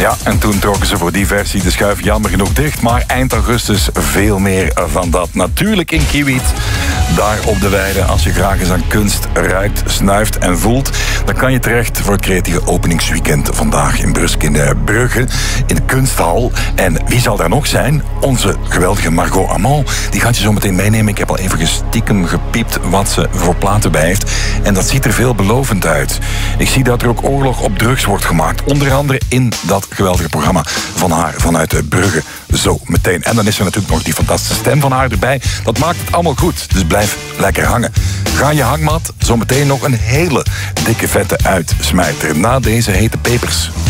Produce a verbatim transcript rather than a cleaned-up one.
Ja, en toen trokken ze voor die versie de schuif jammer genoeg dicht. Maar eind augustus veel meer van dat. Natuurlijk in Kiewiet, daar op de weide. Als je graag eens aan kunst ruikt, snuift en voelt, dan kan je terecht voor het creatieve openingsweekend vandaag in Brusk in de Brugge, in de Kunsthal. En wie zal daar nog zijn? Onze geweldige Margot Amand. Die gaat je zo meteen meenemen. Ik heb al even stiekem gepiept wat ze voor platen bij heeft. En dat ziet er veelbelovend uit. Ik zie dat er ook oorlog op drugs wordt gemaakt. Onder andere in dat geweldige programma van haar vanuit de Brugge. Zo meteen. En dan is er natuurlijk nog die fantastische stem van haar erbij. Dat maakt het allemaal goed. Dus blijf lekker hangen. Ga je hangmat. Zometeen nog een hele dikke vette uitsmijter. Na deze hete pepers.